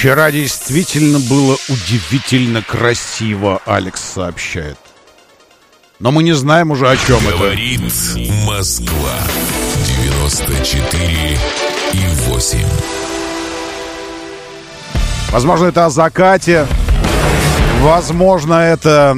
Вчера действительно было удивительно красиво, Алекс сообщает. Но мы не знаем уже, о чем это. Говорит Москва 94,8. Возможно, это о закате. Возможно, это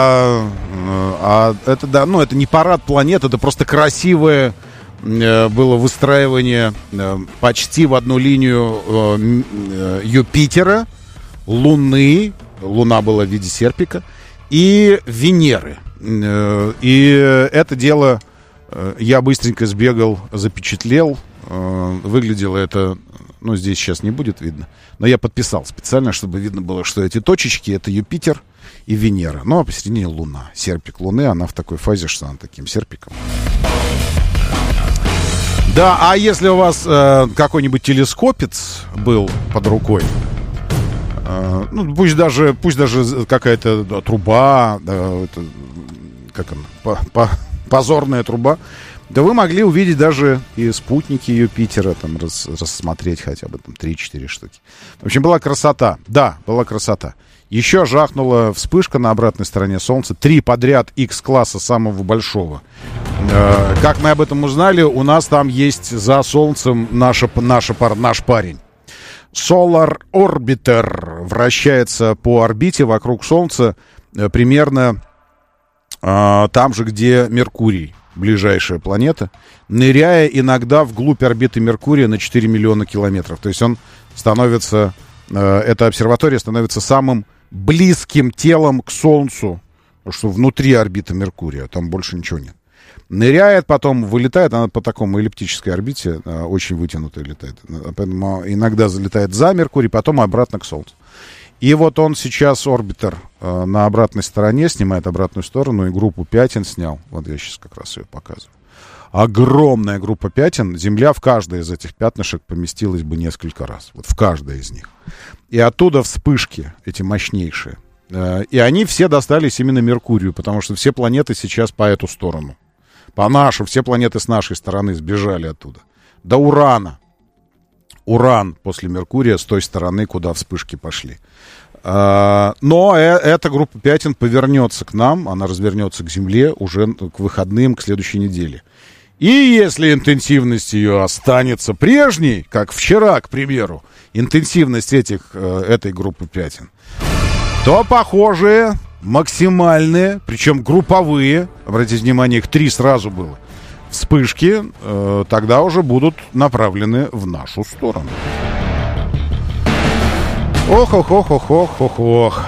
это, да, ну, это не парад планет, это просто красивое было выстраивание почти в одну линию Юпитера, Луны, Луна была в виде серпика, и Венеры. И это дело я быстренько сбегал, запечатлел. Выглядело это, ну, здесь сейчас не будет видно, но я подписал специально, чтобы видно было, что эти точечки — это Юпитер и Венера. Ну, а посередине Луна. Серпик Луны, она в такой фазе, что она таким серпиком. Да, а если у вас какой-нибудь телескопец был под рукой, ну, пусть даже какая-то труба, это, как она, позорная труба, да вы могли увидеть даже и спутники Юпитера, там, рассмотреть хотя бы там 3-4 штуки. В общем, была красота. Да, была красота. Еще жахнула вспышка на обратной стороне Солнца. 3 подряд X-класса самого большого. Как мы об этом узнали, у нас там есть за Солнцем наш парень. Solar Orbiter вращается по орбите вокруг Солнца примерно там же, где Меркурий, ближайшая планета, ныряя иногда вглубь орбиты Меркурия на 4 миллиона километров. То есть он становится, эта обсерватория становится самым близким телом к Солнцу, потому что внутри орбиты Меркурия, там больше ничего нет. Ныряет, потом вылетает, она по такому эллиптической орбите, очень вытянутой летает. Поэтому иногда залетает за Меркурий, потом обратно к Солнцу. И вот он сейчас, орбитер, на обратной стороне, снимает обратную сторону, и группу пятен снял. Вот я сейчас как раз ее показываю. Огромная группа пятен. Земля в каждое из этих пятнышек поместилась бы несколько раз. Вот в каждое из них. И оттуда вспышки, эти мощнейшие. И они все достались именно Меркурию, потому что все планеты сейчас по эту сторону. По нашу, все планеты с нашей стороны сбежали оттуда. До Урана. Уран после Меркурия с той стороны, куда вспышки пошли. Но эта группа пятен повернется к нам, она развернется к Земле уже к выходным, к следующей неделе. И если интенсивность ее останется прежней, как вчера, к примеру, интенсивность этой группы пятен, то похожие, максимальные, причем групповые, обратите внимание, их 3 сразу было, вспышки тогда уже будут направлены в нашу сторону. Ох.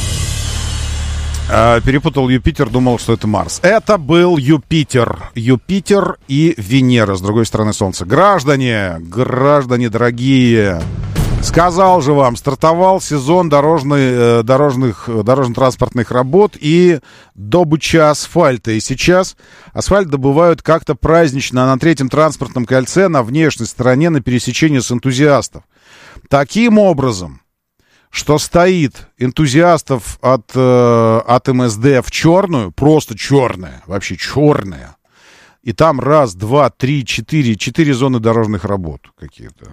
Перепутал Юпитер, думал, что это Марс. Это был Юпитер. Юпитер и Венера с другой стороны Солнца. Граждане дорогие, сказал же вам, стартовал сезон дорожно-транспортных работ и добыча асфальта. И сейчас асфальт добывают как-то празднично на 3-м транспортном кольце на внешней стороне на пересечении с энтузиастов. Таким образом, что стоит энтузиастов от МСД в черную, просто черная, вообще черная. И там 1, 2, 3, 4 зоны дорожных работ какие-то.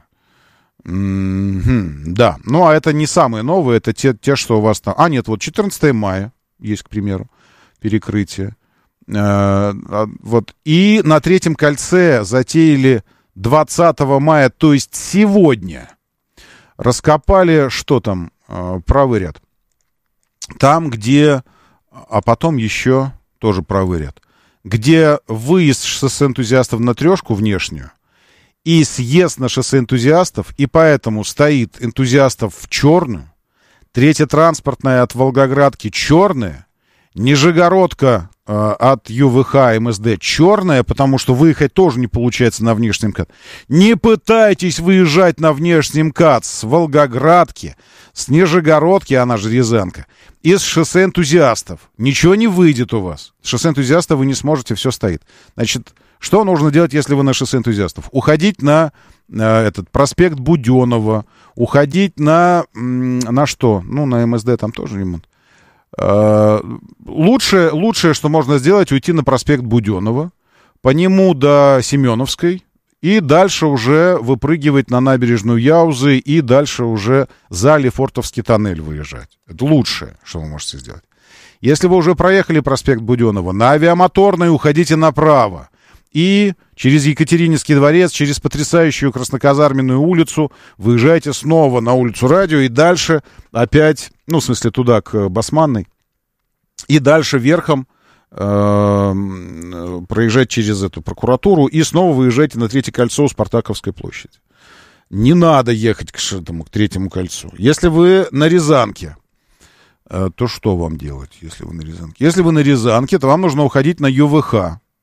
Да, ну а это не самые новые, это те, что у вас там. А нет, вот 14 мая есть, к примеру, перекрытие. Вот. И на 3-м кольце затеяли 20 мая, то есть сегодня, раскопали, что там, правый ряд. Там, где, а потом еще тоже правый ряд, где выезд с шоссе энтузиастов на 3-ку внешнюю и съезд на шоссе энтузиастов, и поэтому стоит энтузиастов в черную, 3-я транспортная от Волгоградки черная, Нижегородка от ЮВХ МСД черная, потому что выехать тоже не получается на внешний МКАД. Не пытайтесь выезжать на внешний МКАД с Волгоградки, с Нижегородки, она же Рязанка, и с шоссе энтузиастов. Ничего не выйдет у вас. С шоссе энтузиастов вы не сможете, все стоит. Значит, что нужно делать, если вы на шоссе энтузиастов? Уходить на этот проспект Буденова, уходить на что? Ну, на МСД там тоже ремонт. Лучшее, что можно сделать, уйти на проспект Буденова, по нему до Семеновской и дальше уже выпрыгивать на набережную Яузы и дальше уже за Лефортовский тоннель выезжать. Это лучшее, что вы можете сделать. Если вы уже проехали проспект Буденова, на Авиамоторной уходите направо. И через Екатерининский дворец, через потрясающую Красноказарменную улицу выезжайте снова на улицу Радио и дальше опять, ну, в смысле, туда, к Басманной. И дальше верхом проезжать через эту прокуратуру и снова выезжайте на Третье кольцо у Спартаковской площади. Не надо ехать к Третьему кольцу. Если вы на Рязанке, то что вам делать, если вы на Рязанке? Если вы на Рязанке, то вам нужно уходить на ЮВХ.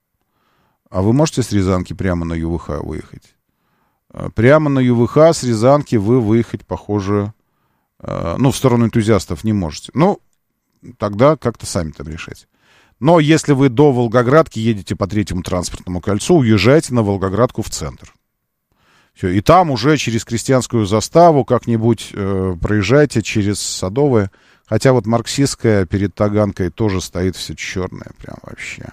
А вы можете с Рязанки прямо на ЮВХ выехать? Прямо на ЮВХ с Рязанки вы выехать, похоже, в сторону Энтузиастов не можете. Ну, тогда как-то сами там решайте. Но если вы до Волгоградки едете по Третьему транспортному кольцу, уезжайте на Волгоградку в центр. Все, и там уже через Крестьянскую заставу как-нибудь проезжайте через Садовое. Хотя вот Марксистская перед Таганкой тоже стоит все черное, прям вообще.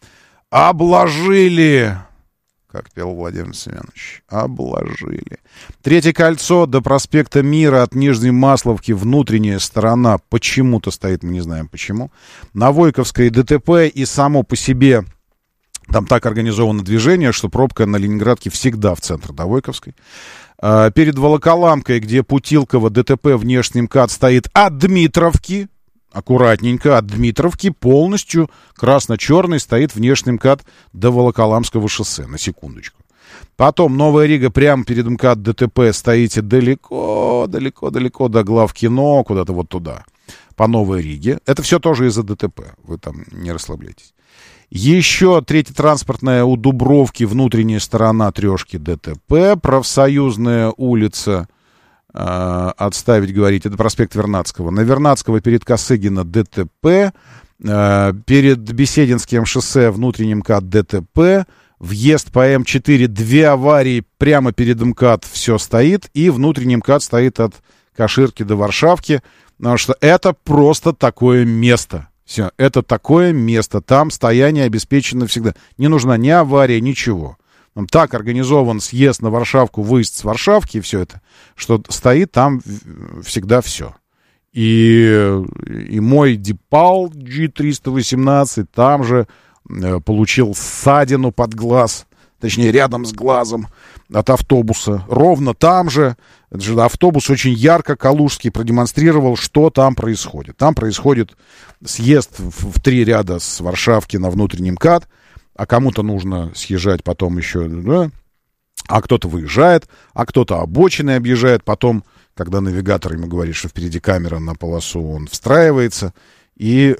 Обложили, как пел Владимир Семенович, обложили. Третье кольцо до проспекта Мира от Нижней Масловки, внутренняя сторона почему-то стоит, мы не знаем почему. На Войковской ДТП, и само по себе там так организовано движение, что пробка на Ленинградке всегда в центр до Войковской. Перед Волоколамкой, где Путилково ДТП внешний МКАД стоит от Дмитровки, аккуратненько, от Дмитровки полностью красно-черный стоит внешний МКАД до Волоколамского шоссе, на секундочку. Потом Новая Рига, прямо перед МКАД ДТП стоите далеко до главкино, куда-то вот туда, по Новой Риге. Это все тоже из-за ДТП, вы там не расслабляйтесь. Еще Третья транспортная у Дубровки, внутренняя сторона Трешки ДТП, Профсоюзная улица, отставить говорить, это проспект Вернадского. На Вернадского перед Косыгина ДТП, перед Бесединским шоссе внутренний МКАД ДТП, въезд по М4, 2 аварии прямо перед МКАД, все стоит, и внутренний МКАД стоит от Каширки до Варшавки, потому что это просто такое место. Все, это такое место, там стояние обеспечено всегда. Не нужна ни авария, ничего. Так организован съезд на Варшавку, выезд с Варшавки, и все это, что стоит там всегда все. И мой Дипал G318 там же получил ссадину под глаз, точнее, рядом с глазом от автобуса. Ровно там же автобус очень ярко калужский продемонстрировал, что там происходит. Там происходит съезд в 3 ряда с Варшавки на внутренний МКАД, а кому-то нужно съезжать потом еще, да? А кто-то выезжает, а кто-то обочины объезжает. Потом, когда навигатор ему говорит, что впереди камера на полосу, он встраивается и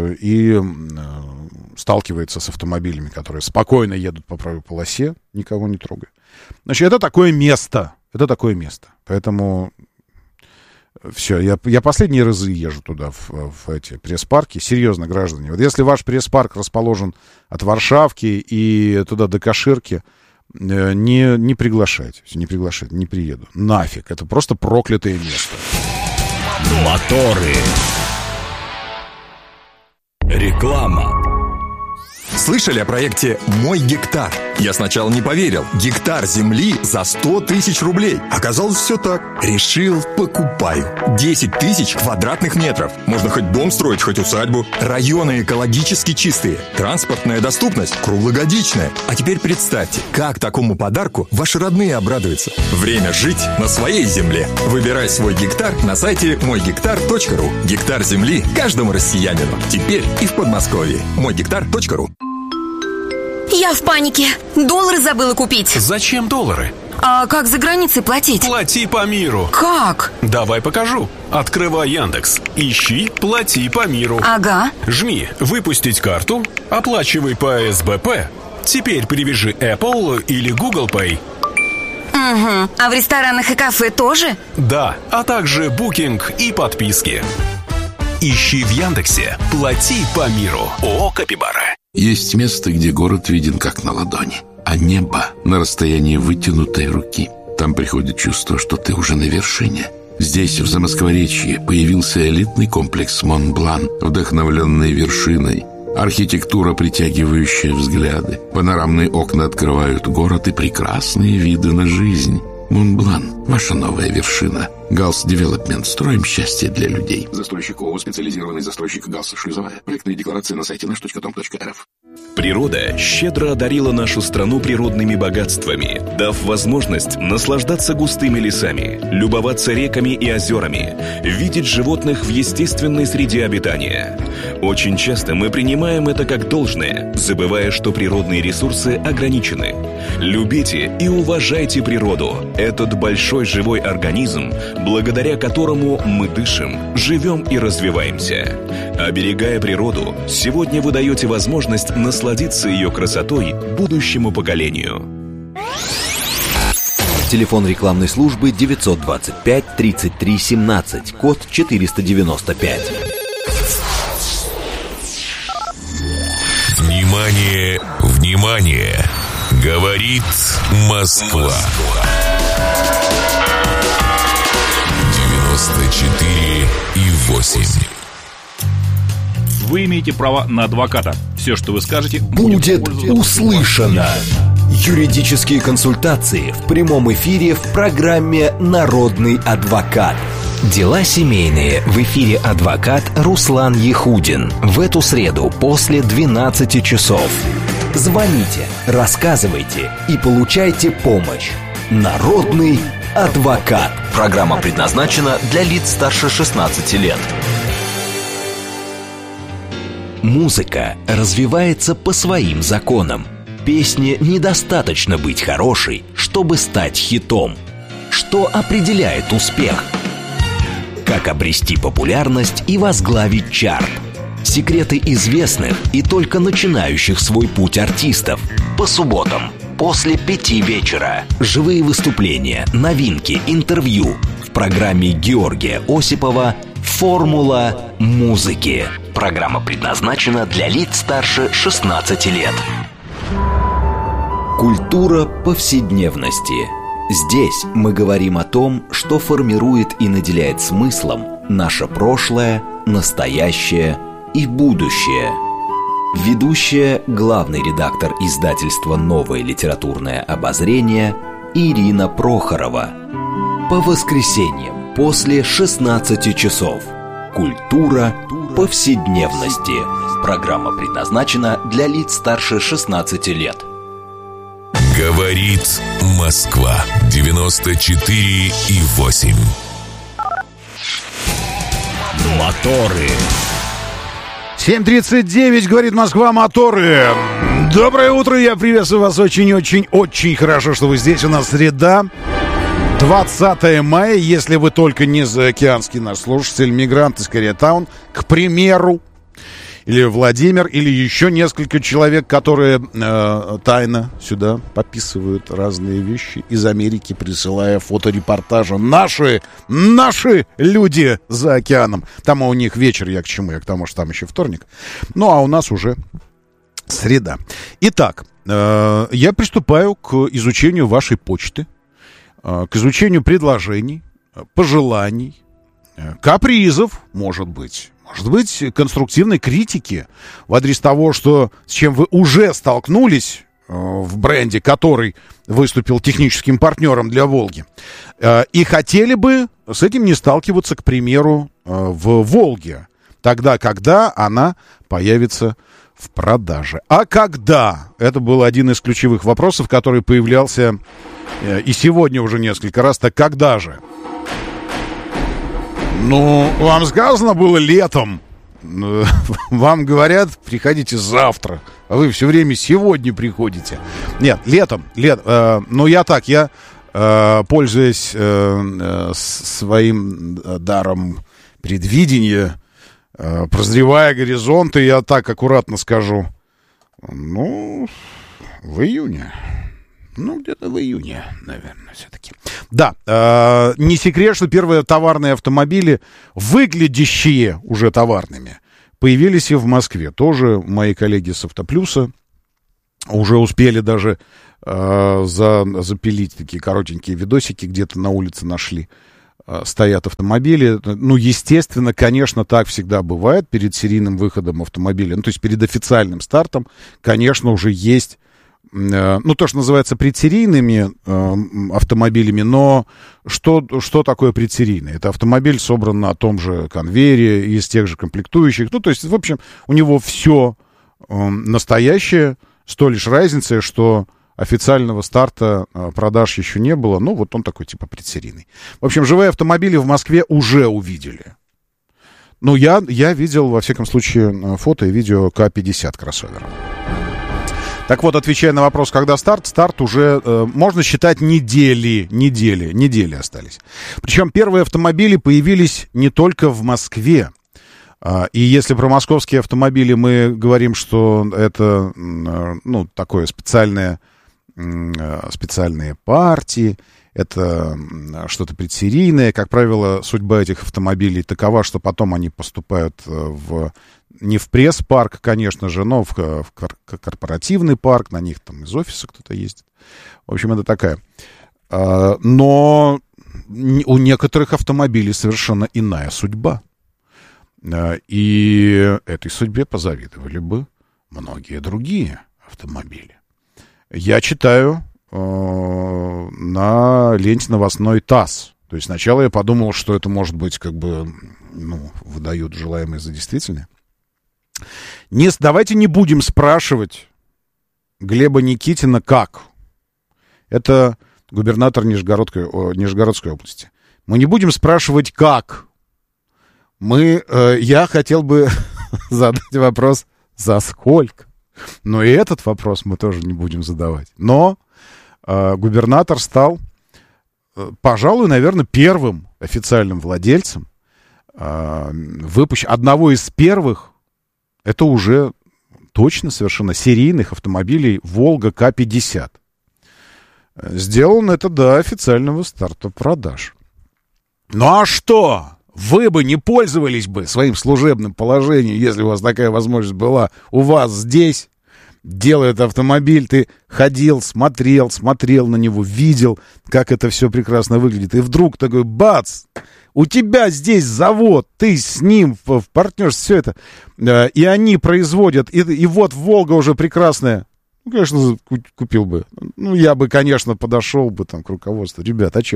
сталкивается с автомобилями, которые спокойно едут по правой полосе, никого не трогая. Значит, это такое место. Поэтому все, я последние разы езжу туда, в эти пресс-парки. Серьезно, граждане, вот если ваш пресс-парк расположен от Варшавки и туда до Каширки, не приглашайте, не приеду. Нафиг, это просто проклятое место. Моторы. Реклама. Слышали о проекте «Мой гектар»? Я сначала не поверил. Гектар земли за 100 тысяч рублей. Оказалось, все так. Решил, покупаю. 10 тысяч квадратных метров. Можно хоть дом строить, хоть усадьбу. Районы экологически чистые. Транспортная доступность круглогодичная. А теперь представьте, как такому подарку ваши родные обрадуются. Время жить на своей земле. Выбирай свой гектар на сайте moygektar.ru. Гектар земли каждому россиянину. Теперь и в Подмосковье. moygektar.ru. Я в панике. Доллары забыла купить. Зачем доллары? А как за границей платить? Плати по миру. Как? Давай покажу. Открывай Яндекс. Ищи «Плати по миру». Ага. Жми «Выпустить карту». Оплачивай по СБП. Теперь привяжи Apple или Google Pay. Угу. А в ресторанах и кафе тоже? Да, а также букинг и подписки. Ищи в Яндексе «Плати по миру». ООО «Капибара». Есть место, где город виден как на ладони, а небо на расстоянии вытянутой руки. Там приходит чувство, что ты уже на вершине. Здесь, в Замоскворечье, появился элитный комплекс «Монблан», вдохновленный вершиной. Архитектура, притягивающая взгляды. Панорамные окна открывают город и прекрасные виды на жизнь. Монблан – ваша новая вершина. Галс Девелопмент. Строим счастье для людей. Застройщик ООО «Специализированный застройщик Галс Шлюзовая». Проектные декларации на сайте наш.com.рф. Природа щедро одарила нашу страну природными богатствами, дав возможность наслаждаться густыми лесами, любоваться реками и озерами, видеть животных в естественной среде обитания. Очень часто мы принимаем это как должное, забывая, что природные ресурсы ограничены. Любите и уважайте природу. Этот большой живой организм, благодаря которому мы дышим, живем и развиваемся. Оберегая природу, сегодня вы даете возможность насладиться ее красотой будущему поколению. Телефон рекламной службы 925 33 17, код 495. Внимание, внимание! Говорит Москва. 94,8. Вы имеете право на адвоката. Все, что вы скажете, будет услышано. Юридические консультации в прямом эфире в программе «Народный адвокат». Дела семейные. В эфире адвокат Руслан Ехудин. В эту среду после 12 часов. Звоните, рассказывайте и получайте помощь. Народный адвокат. Программа предназначена для лиц старше 16 лет. Музыка развивается по своим законам. Песне недостаточно быть хорошей, чтобы стать хитом. Что определяет успех? Как обрести популярность и возглавить чарт? Секреты известных и только начинающих свой путь артистов. По субботам после 5 вечера. Живые выступления, новинки, интервью. В программе Георгия Осипова «Формула музыки». Программа предназначена для лиц старше 16 лет. Культура повседневности. Здесь мы говорим о том, что формирует и наделяет смыслом наше прошлое, настоящее и будущее. Ведущая, главный редактор издательства «Новое литературное обозрение» Ирина Прохорова. По воскресеньям после 16 часов. Культура повседневности. Программа предназначена для лиц старше 16 лет. Говорит Москва. 94,8. Моторы. 7:39, говорит Москва, моторы. Доброе утро, я приветствую вас очень-очень-очень хорошо, что вы здесь. У нас среда, 20 мая, если вы только не заокеанский наш слушатель, мигрант из Кореатаун, к примеру, или Владимир, или еще несколько человек, которые тайно сюда подписывают разные вещи из Америки, присылая фоторепортажи. Наши люди за океаном. Там у них вечер, я к чему? Я к тому, что там еще вторник. Ну, а у нас уже среда. Итак, я приступаю к изучению вашей почты, к изучению предложений, пожеланий, капризов, может быть, конструктивной критики в адрес того, с чем вы уже столкнулись в бренде, который выступил техническим партнером для «Волги, и хотели бы с этим не сталкиваться, к примеру, в «Волге», тогда, когда она появится в продаже. А когда? Это был один из ключевых вопросов, который появлялся и сегодня уже несколько раз. Так когда же? Ну, вам сказано было летом. Вам говорят, приходите завтра. А вы все время сегодня приходите. Нет, летом. Но я пользуясь своим даром предвидения, прозревая горизонты, я так аккуратно скажу. Ну, в июне. Ну, где-то в июне, наверное, все-таки. Да, не секрет, что первые товарные автомобили, выглядящие уже товарными, появились и в Москве. Тоже мои коллеги с «Автоплюса» уже успели даже запилить такие коротенькие видосики, где-то на улице нашли. стоят автомобили. Ну, естественно, конечно, так всегда бывает перед серийным выходом автомобиля. Ну, то есть перед официальным стартом, конечно, уже есть, ну, то, что называется предсерийными автомобилями, но что такое предсерийный? Это автомобиль собран на том же конвейере, из тех же комплектующих. Ну, то есть, в общем, у него все настоящее, с той лишь разницей, что официального старта продаж еще не было. Ну, вот он такой типа предсерийный. В общем, живые автомобили в Москве уже увидели. Ну, я видел, во всяком случае, фото и видео К-50 кроссовера. Так вот, отвечая на вопрос, когда старт уже, можно считать, недели остались. Причем первые автомобили появились не только в Москве. И если про московские автомобили мы говорим, что это, ну, такое специальные партии, это что-то предсерийное. Как правило, судьба этих автомобилей такова, что потом они поступают не в пресс-парк, конечно же, но в корпоративный парк, на них там из офиса кто-то ездит. В общем, это такая. Но у некоторых автомобилей совершенно иная судьба. И этой судьбе позавидовали бы многие другие автомобили. Я читаю на ленте новостной ТАСС. То есть сначала я подумал, что это может быть как бы, ну, выдают желаемое за действительное. Давайте не будем спрашивать Глеба Никитина как. Это губернатор Нижегородской области. Мы не будем спрашивать как. Я хотел бы задать вопрос за сколько. Но и этот вопрос мы тоже не будем задавать. Но губернатор стал, пожалуй, наверное, первым официальным владельцем одного из первых, это уже точно совершенно серийных автомобилей «Волга К-50». Сделан это до официального старта продаж. Ну а что? Вы бы не пользовались бы своим служебным положением, если у вас такая возможность была. У вас здесь делает автомобиль, ты ходил, смотрел на него, видел, как это все прекрасно выглядит. И вдруг такой бац! У тебя здесь завод, ты с ним в партнерстве, все это. И они производят, и вот Волга уже прекрасная. Ну, конечно, купил бы. Ну, я бы, конечно, подошел бы там к руководству. Ребят, а что?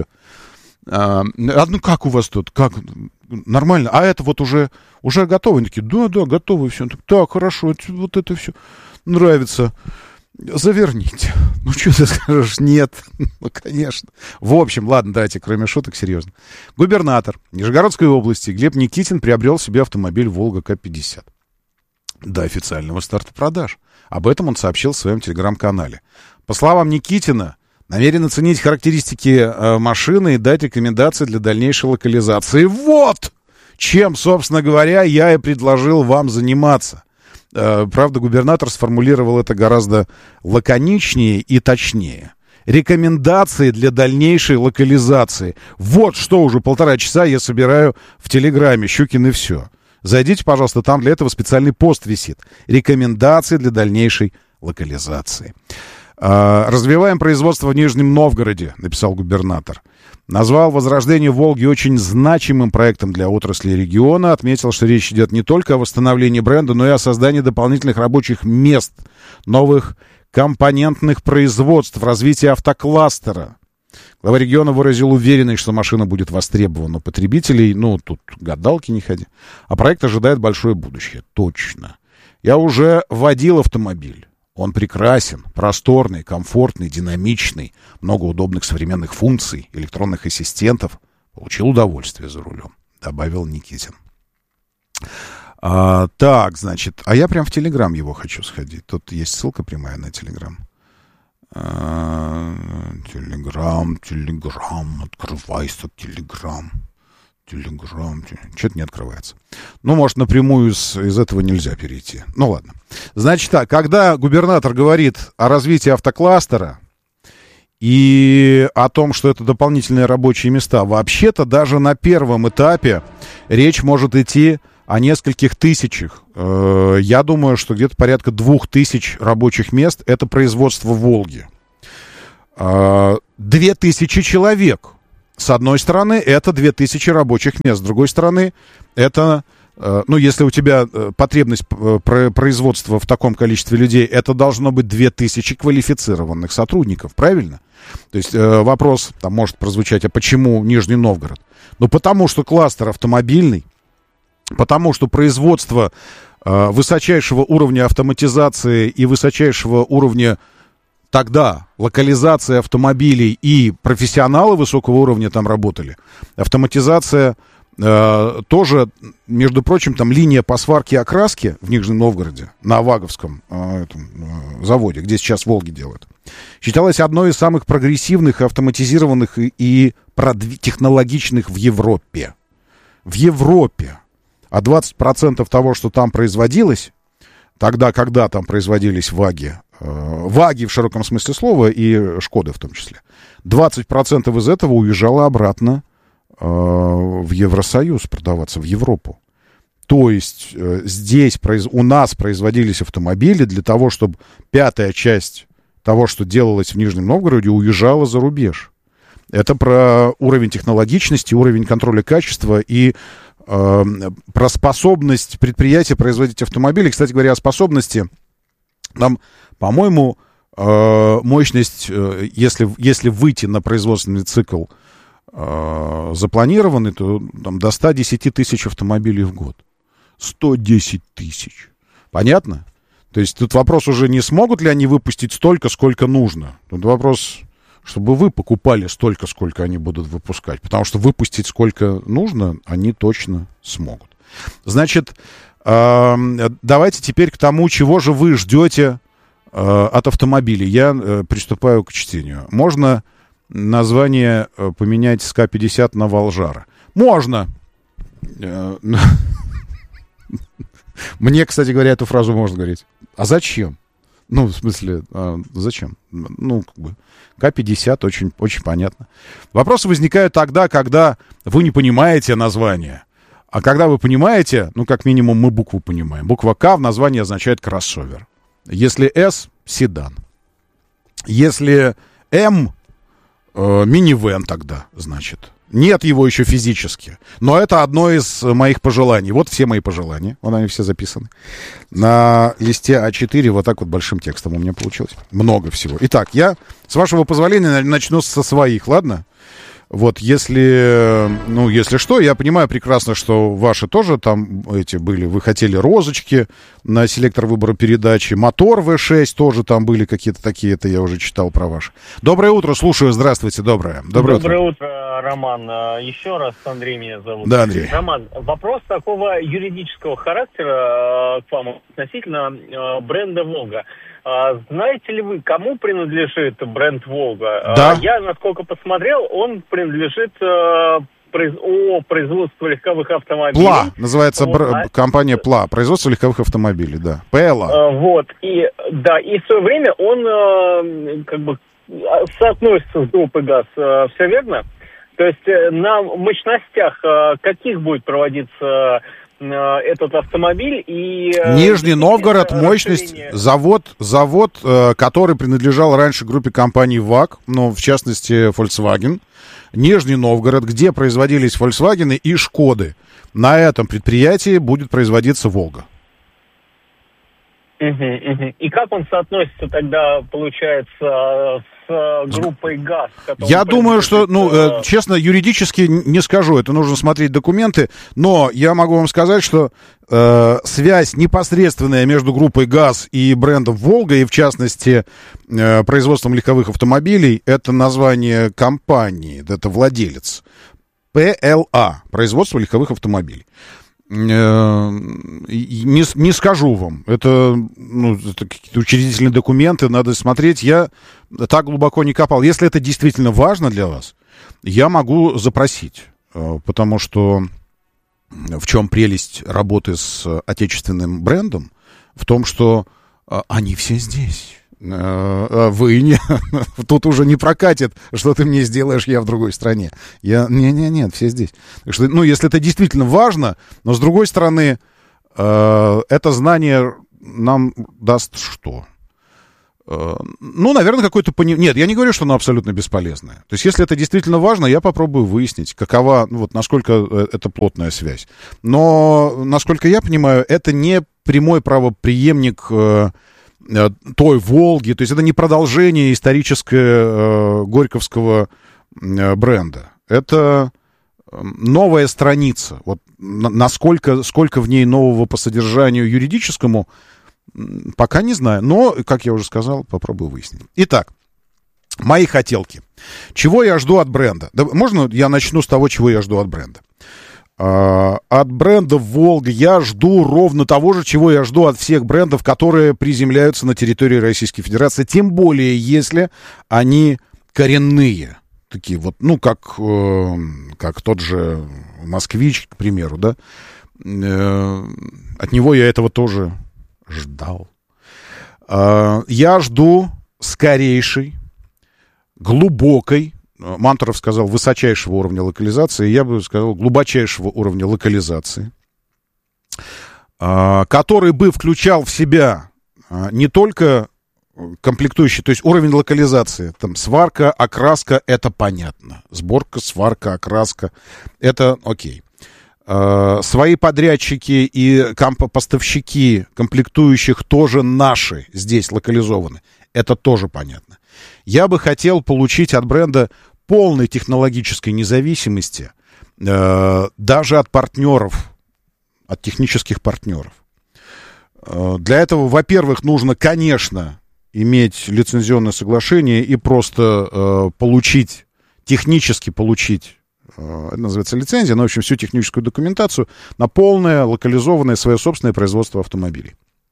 Ну, как у вас тут? Как? Нормально? А это вот уже готово? Они такие, да, готово все. Так, хорошо, вот это все нравится. Заверните. Ну, что ты скажешь? Нет. Ну, конечно. В общем, ладно, давайте, кроме шуток, серьезно. Губернатор Нижегородской области Глеб Никитин приобрел себе автомобиль «Волга К-50». До официального старта продаж. Об этом он сообщил в своем телеграм-канале. По словам Никитина, намерен оценить характеристики машины и дать рекомендации для дальнейшей локализации. Вот чем, собственно говоря, я и предложил вам заниматься. Правда, губернатор сформулировал это гораздо лаконичнее и точнее. Рекомендации для дальнейшей локализации. Вот что уже 1,5 часа я собираю в Телеграме. Щукин и все. Зайдите, пожалуйста, там для этого специальный пост висит. Рекомендации для дальнейшей локализации. «Развиваем производство в Нижнем Новгороде», — написал губернатор. Назвал возрождение «Волги» очень значимым проектом для отрасли региона. Отметил, что речь идет не только о восстановлении бренда, но и о создании дополнительных рабочих мест, новых компонентных производств, развития автокластера. Глава региона выразил уверенность, что машина будет востребована у потребителей. Ну, тут гадалки не ходи. А проект ожидает большое будущее. Точно. Я уже водил автомобиль. Он прекрасен, просторный, комфортный, динамичный, много удобных современных функций, электронных ассистентов. Получил удовольствие за рулем, добавил Никитин. Так, значит, а я прям в Телеграм его хочу сходить. Тут есть ссылка прямая на Телеграм. Телеграм, открывайся, Телеграм. Что-то не открывается. Ну, может, напрямую из этого нельзя перейти. Ну, ладно. Значит так, когда губернатор говорит о развитии автокластера и о том, что это дополнительные рабочие места, вообще-то даже на первом этапе речь может идти о нескольких тысячах. Я думаю, что где-то порядка 2000 рабочих мест — это производство «Волги». 2000 человек. С одной стороны, это 2000 рабочих мест. С другой стороны, это, если у тебя потребность производства в таком количестве людей, это должно быть 2000 квалифицированных сотрудников, правильно? То есть вопрос там может прозвучать, а почему Нижний Новгород? Ну, потому что кластер автомобильный, потому что производство высочайшего уровня автоматизации и высочайшего уровня тогда локализация автомобилей, и профессионалы высокого уровня там работали. Автоматизация тоже, между прочим, там линия по сварке и окраске в Нижнем Новгороде, на Ваговском заводе, где сейчас «Волги» делают, считалась одной из самых прогрессивных, автоматизированных и технологичных в Европе. В Европе. А 20% того, что там производилось, тогда, когда там производились «Ваги», «Ваги» в широком смысле слова и «Шкоды» в том числе, 20% из этого уезжало обратно в Евросоюз продаваться, в Европу. То есть здесь у нас производились автомобили для того, чтобы пятая часть того, что делалось в Нижнем Новгороде, уезжала за рубеж. Это про уровень технологичности, уровень контроля качества и про способность предприятия производить автомобили. Кстати говоря, о способности, там, по-моему, мощность, если выйти на производственный цикл запланированный, то там, до 110 тысяч автомобилей в год. 110 тысяч. Понятно? То есть тут вопрос уже не смогут ли они выпустить столько, сколько нужно. Тут вопрос, чтобы вы покупали столько, сколько они будут выпускать. Потому что выпустить сколько нужно, они точно смогут. Значит, давайте теперь к тому, чего же вы ждете от автомобилей. Я приступаю к чтению. Можно название поменять с К-50 на Волжара? Можно. Мне, кстати говоря, эту фразу можно говорить. А зачем? Ну, в смысле, зачем? Ну, как бы, К-50 очень, очень понятно. Вопросы возникают тогда, когда вы не понимаете название. А когда вы понимаете, ну, как минимум, мы букву понимаем. Буква К в названии означает кроссовер. Если С — седан. Если М — минивэн тогда, значит. Нет его еще физически. Но это одно из моих пожеланий. Вот все мои пожелания. Вот они все записаны. На листе А4 вот так вот большим текстом у меня получилось. Много всего. Итак, я, с вашего позволения, начну со своих, ладно? Вот, если что, я понимаю прекрасно, что ваши тоже там эти были. Вы хотели розочки на селектор выбора передачи. Мотор V6 тоже там были какие-то такие. Это я уже читал про ваши. Доброе утро, слушаю. Здравствуйте, доброе утро, Роман. Еще раз, Андрей меня зовут. Да, Андрей. Роман, вопрос такого юридического характера к вам относительно бренда «Волга». Знаете ли вы, кому принадлежит бренд «Волга»? Да. Я, насколько посмотрел, он принадлежит производству легковых автомобилей. ПЛА, называется компания ПЛА, производство легковых автомобилей, да. ПЛА. Вот, и в свое время он как бы соотносится с группой ГАЗ, все верно? То есть на мощностях каких будет проводиться этот автомобиль и... Нижний Новгород, мощность, завод, который принадлежал раньше группе компаний ВАГ, ну, в частности, Volkswagen. Нижний Новгород, где производились Volkswagen и Шкоды. На этом предприятии будет производиться «Волга». И как он соотносится тогда, получается, с группой ГАЗ? Я думаю, что, честно, юридически не скажу, это нужно смотреть документы, но я могу вам сказать, что связь непосредственная между группой ГАЗ и брендом «Волга», и в частности производством легковых автомобилей, это название компании, это владелец. ПЛА, производство легковых автомобилей. Не скажу вам. Это какие-то учредительные документы, надо смотреть. Я так глубоко не копал. Если это действительно важно для вас, я могу запросить. Потому что в чем прелесть работы с отечественным брендом? В том, что они все здесь. Вы не... Тут уже не прокатит, что ты мне сделаешь, я в другой стране. Нет, все здесь. Так что, если это действительно важно, но с другой стороны, это знание нам даст что? Ну, наверное, какое-то понимание. Нет, я не говорю, что оно абсолютно бесполезное. То есть, если это действительно важно, я попробую выяснить, какова, ну, вот, насколько это плотная связь. Но, насколько я понимаю, это не прямой правопреемник той Волги, то есть это не продолжение исторического горьковского бренда. Это новая страница. Вот сколько в ней нового по содержанию юридическому, пока не знаю. Но, как я уже сказал, попробую выяснить. Итак, мои хотелки. Чего я жду от бренда? Да, можно я начну с того, чего я жду от бренда? От бренда «Волга» я жду ровно того же, чего я жду от всех брендов, которые приземляются на территории Российской Федерации, тем более, если они коренные. Такие вот, ну, как тот же «Москвич», к примеру, да. От него я этого тоже ждал. Я жду скорейшей, глубокой, Мантуров сказал, высочайшего уровня локализации, я бы сказал, глубочайшего уровня локализации, который бы включал в себя не только комплектующие, то есть уровень локализации, там сварка, окраска, это понятно, сборка, сварка, окраска, это окей. Свои подрядчики и поставщики комплектующих тоже наши здесь локализованы, это тоже понятно. Я бы хотел получить от бренда полной технологической независимости, даже от партнеров, от технических партнеров. Для этого, во-первых, нужно, конечно, иметь лицензионное соглашение и просто технически получить, это называется лицензия, но, в общем, всю техническую документацию на полное, локализованное свое собственное производство автомобилей.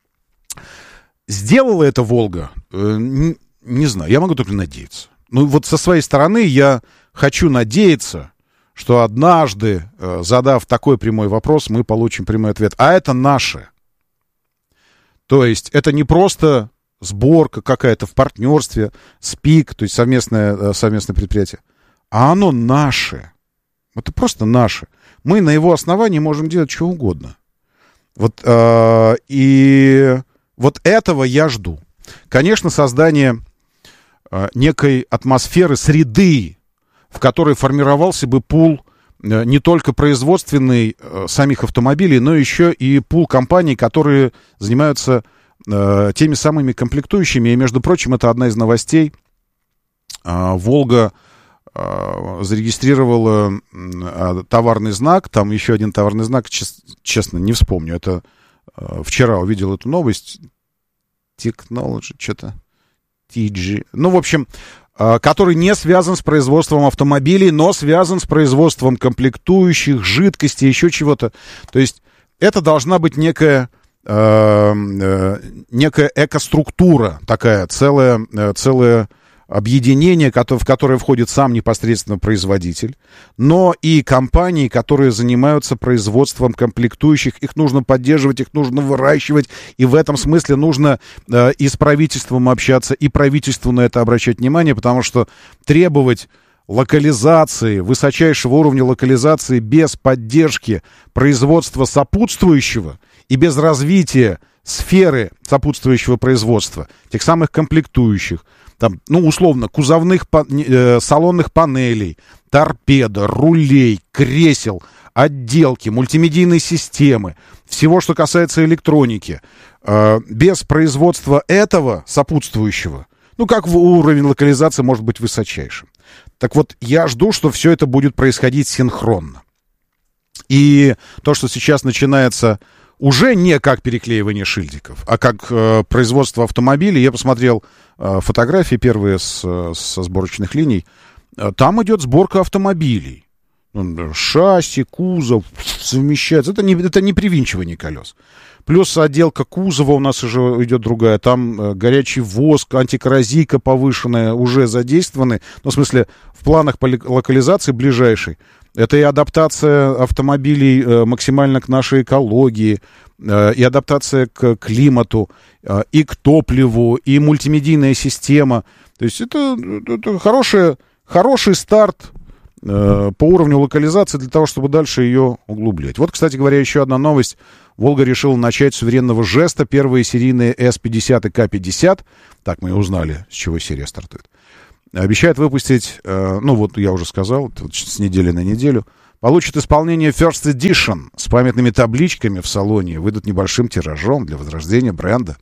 Сделала это «Волга»? Не знаю, я могу только надеяться. Ну, вот со своей стороны я хочу надеяться, что однажды, задав такой прямой вопрос, мы получим прямой ответ. А это наше. То есть это не просто сборка какая-то в партнерстве, СПИК, то есть совместное предприятие, а оно наше. Это просто наше. Мы на его основании можем делать что угодно. Вот, и вот этого я жду. Конечно, создание некой атмосферы, среды, в которой формировался бы пул не только производственный самих автомобилей, но еще и пул компаний, которые занимаются теми самыми комплектующими. И, между прочим, это одна из новостей. «Волга» зарегистрировала товарный знак, там еще один товарный знак, честно, не вспомню, это вчера увидел эту новость, Technology, что-то, TG, ну, в общем, который не связан с производством автомобилей, но связан с производством комплектующих, жидкостей, еще чего-то. То есть это должна быть некая экоструктура, такая целое объединение, в которое входит сам непосредственно производитель, но и компании, которые занимаются производством комплектующих. Их нужно поддерживать, их нужно выращивать, и в этом смысле нужно и с правительством общаться, и правительству на это обращать внимание, потому что требовать локализации, высочайшего уровня локализации без поддержки производства сопутствующего и без развития сферы сопутствующего производства, тех самых комплектующих, там, ну, условно, кузовных, салонных панелей, торпедо, рулей, кресел, отделки, мультимедийной системы, всего, что касается электроники. Без производства этого сопутствующего, ну, как уровень локализации может быть высочайшим. Так вот, я жду, что все это будет происходить синхронно. И то, что сейчас начинается уже не как переклеивание шильдиков, а как производство автомобилей. Я посмотрел фотографии первые со сборочных линий. Там идет сборка автомобилей. Шасси, кузов совмещается. Это не привинчивание колес. Плюс отделка кузова у нас уже идет другая. Там горячий воск, антикоррозийка повышенная уже задействованы. Ну, в смысле, в планах по локализации ближайшей. Это и адаптация автомобилей максимально к нашей экологии, и адаптация к климату, и к топливу, и мультимедийная система. То есть это хороший старт по уровню локализации для того, чтобы дальше ее углублять. Вот, кстати говоря, еще одна новость. «Волга» решила начать с суверенного жеста. Первые серийные С-50 и К-50, так мы и узнали, с чего серия стартует, обещает выпустить, ну вот я уже сказал, вот с недели на неделю, получит исполнение First Edition с памятными табличками в салоне, выйдут небольшим тиражом для возрождения бренда.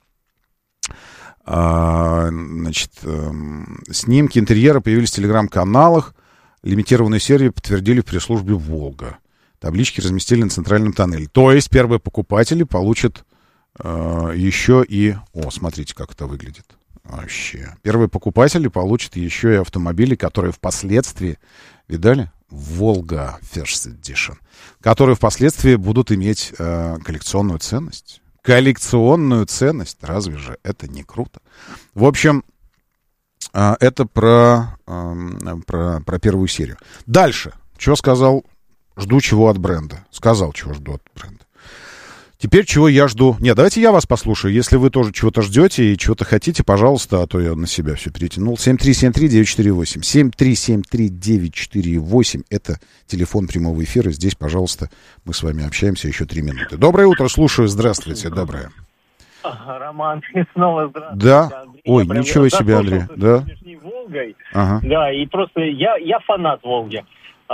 Значит, снимки интерьера появились в телеграм-каналах. Лимитированную серию подтвердили в пресс-службе «Волга». Таблички разместили на центральном тоннеле. То есть первые покупатели получат еще и... О, смотрите, как это выглядит. Вообще. Первые покупатели получат еще и автомобили, которые впоследствии... Видали? «Волга First Edition». Которые впоследствии будут иметь коллекционную ценность. Коллекционную ценность. Разве же это не круто? В общем... Это про первую серию. Дальше. Что сказал? Жду чего от бренда. Сказал, чего жду от бренда. Теперь чего я жду? Нет, давайте я вас послушаю. Если вы тоже чего-то ждете и чего-то хотите, пожалуйста, а то я на себя все перетянул. 7373948. 7373948. Это телефон прямого эфира. Здесь, пожалуйста, мы с вами общаемся еще 3 минуты. Доброе утро, слушаю. Здравствуйте. Доброе. Роман, снова здравствуйте. Да. Андрей, ой, ничего себе, Андрей. Да. Волгой. Ага. Да, и просто я фанат Волги.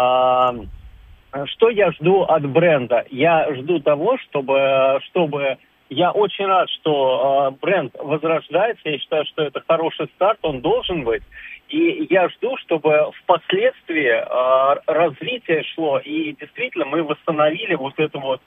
Что я жду от бренда? Я жду того, чтобы я очень рад, что бренд возрождается. Я считаю, что это хороший старт, он должен быть. И я жду, чтобы впоследствии развитие шло, и действительно мы восстановили вот эту вот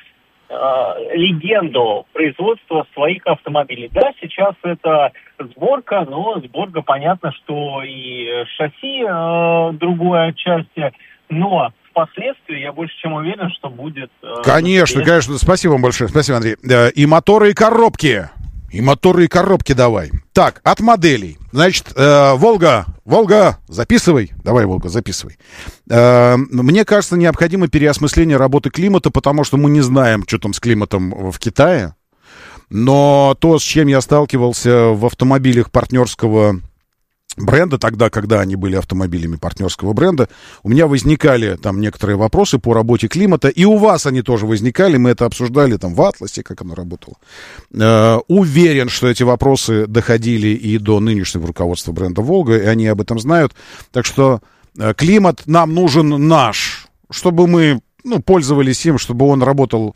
легенду производства своих автомобилей. Да, сейчас это сборка, но сборка, понятно, что и шасси другой отчасти, но впоследствии я больше чем уверен, что будет... Конечно, конечно, спасибо вам большое, спасибо, Андрей. И моторы, и коробки. И моторы, и коробки давай. Так, от моделей. Значит, Волга, записывай. Давай, Волга, записывай. Мне кажется, необходимо переосмысление работы климата, потому что мы не знаем, что там с климатом в Китае. Но то, с чем я сталкивался в автомобилях партнерского бренда, тогда, когда они были автомобилями партнерского бренда, у меня возникали там некоторые вопросы по работе климата, и у вас они тоже возникали, мы это обсуждали там в «Атласе», как оно работало. Уверен, что эти вопросы доходили и до нынешнего руководства бренда «Волга», и они об этом знают. Так что климат нам нужен наш, чтобы мы пользовались им, чтобы он работал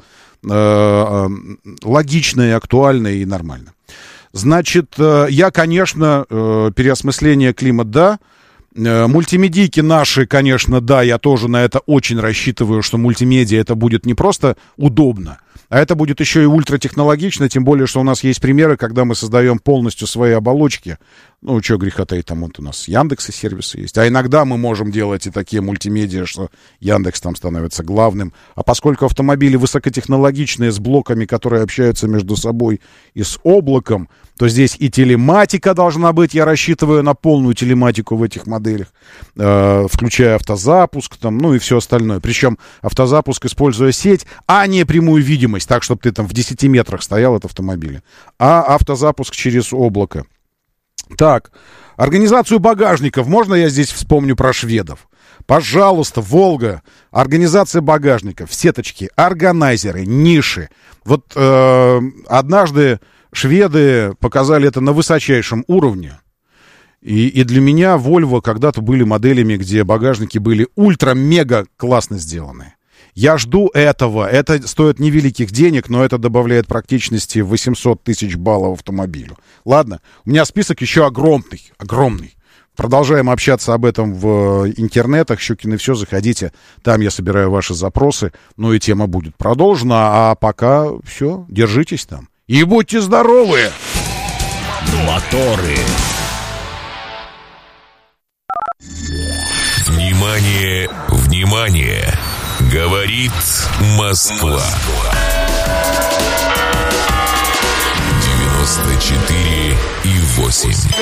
логично и актуально и нормально. Значит, я, конечно, переосмысление климат, да. Мультимедийки наши, конечно, да, я тоже на это очень рассчитываю, что мультимедиа это будет не просто удобно, а это будет еще и ультратехнологично, тем более, что у нас есть примеры, когда мы создаем полностью свои оболочки. Ну, что греха таить, там вот у нас Яндекс и сервисы есть. А иногда мы можем делать и такие мультимедиа, что Яндекс там становится главным. А поскольку автомобили высокотехнологичные, с блоками, которые общаются между собой и с облаком, то здесь и телематика должна быть. Я рассчитываю на полную телематику в этих моделях, включая автозапуск, там, ну и все остальное. Причем автозапуск, используя сеть, а не прямую видимость, так, чтобы ты там в 10 метрах стоял от автомобиля, а автозапуск через облако. Так, организацию багажников. Можно я здесь вспомню про шведов? Пожалуйста, Волга, организация багажников, сеточки, органайзеры, ниши. Вот однажды шведы показали это на высочайшем уровне. И для меня Volvo когда-то были моделями, где багажники были ультра-мега классно сделаны. Я жду этого. Это стоит невеликих денег, но это добавляет практичности 800 тысяч баллов автомобилю. Ладно, у меня список еще огромный. Продолжаем общаться об этом в интернетах. Щукин и все, заходите. Там я собираю ваши запросы. Ну и тема будет продолжена. А пока все, держитесь там. И будьте здоровы! Моторы. Внимание, внимание! Говорит Москва. 94,8.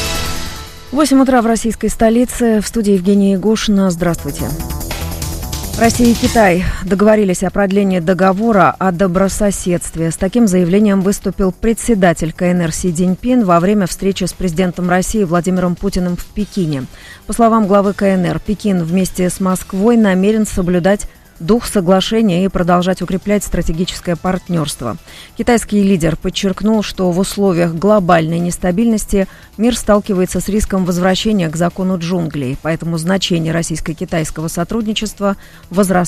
8 утра в российской столице. В студии Евгения Егошина. Здравствуйте. Россия и Китай договорились о продлении договора о добрососедстве. С таким заявлением выступил председатель КНР Си Цзиньпин во время встречи с президентом России Владимиром Путиным в Пекине. По словам главы КНР, Пекин вместе с Москвой намерен соблюдать дух соглашения и продолжать укреплять стратегическое партнерство. Китайский лидер подчеркнул, что в условиях глобальной нестабильности мир сталкивается с риском возвращения к закону джунглей, поэтому значение российско-китайского сотрудничества возрастает.